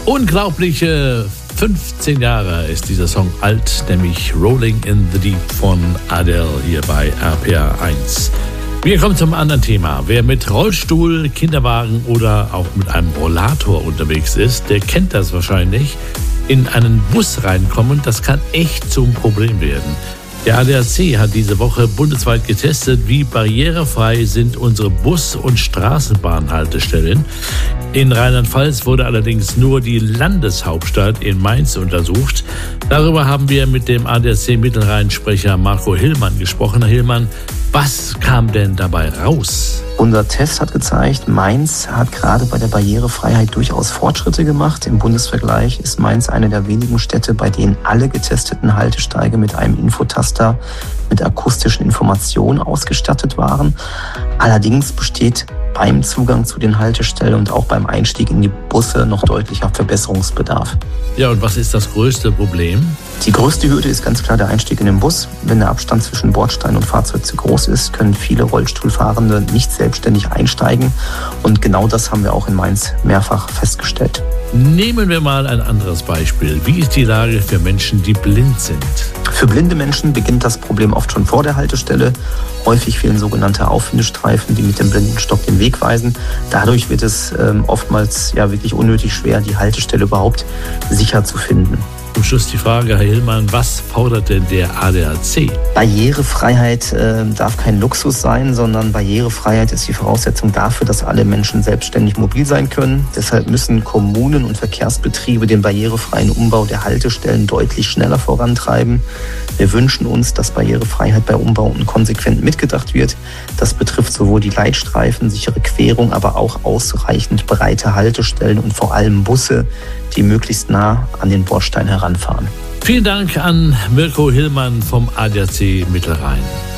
Unglaubliche 15 Jahre ist dieser Song alt, nämlich Rolling in the Deep von Adele hier bei RPR 1. Wir kommen zum anderen Thema. Wer mit Rollstuhl, Kinderwagen oder auch mit einem Rollator unterwegs ist, der kennt das wahrscheinlich. In einen Bus reinkommen, das kann echt zum Problem werden. Der ADAC hat diese Woche bundesweit getestet, wie barrierefrei sind unsere Bus- und Straßenbahnhaltestellen. In Rheinland-Pfalz wurde allerdings nur die Landeshauptstadt in Mainz untersucht. Darüber haben wir mit dem ADAC-Mittelrhein-Sprecher Marco Hillmann gesprochen. Herr Hillmann, was kam denn dabei raus? Unser Test hat gezeigt, Mainz hat gerade bei der Barrierefreiheit durchaus Fortschritte gemacht. Im Bundesvergleich ist Mainz eine der wenigen Städte, bei denen alle getesteten Haltesteige mit einem Infotaster mit akustischen Informationen ausgestattet waren. Allerdings besteht beim Zugang zu den Haltestellen und auch beim Einstieg in die Busse noch deutlicher Verbesserungsbedarf. Ja, und was ist das größte Problem? Die größte Hürde ist ganz klar der Einstieg in den Bus. Wenn der Abstand zwischen Bordstein und Fahrzeug zu groß ist, können viele Rollstuhlfahrende nicht selbstständig einsteigen. Und genau das haben wir auch in Mainz mehrfach festgestellt. Nehmen wir mal ein anderes Beispiel. Wie ist die Lage für Menschen, die blind sind? Für blinde Menschen beginnt das Problem oft schon vor der Haltestelle. Häufig fehlen sogenannte Auffindestreifen, die mit dem Blindenstock den Weg weisen. Dadurch wird es oftmals wirklich unnötig schwer, die Haltestelle überhaupt sicher zu finden. Zum Schluss die Frage, Herr Hillmann, was fordert denn der ADAC? Barrierefreiheit darf kein Luxus sein, sondern Barrierefreiheit ist die Voraussetzung dafür, dass alle Menschen selbstständig mobil sein können. Deshalb müssen Kommunen und Verkehrsbetriebe den barrierefreien Umbau der Haltestellen deutlich schneller vorantreiben. Wir wünschen uns, dass Barrierefreiheit bei Umbauten konsequent mitgedacht wird. Das betrifft sowohl die Leitstreifen, sichere Querung, aber auch ausreichend breite Haltestellen und vor allem Busse, die möglichst nah an den Bordstein heranfahren. Vielen Dank an Mirko Hillmann vom ADAC Mittelrhein.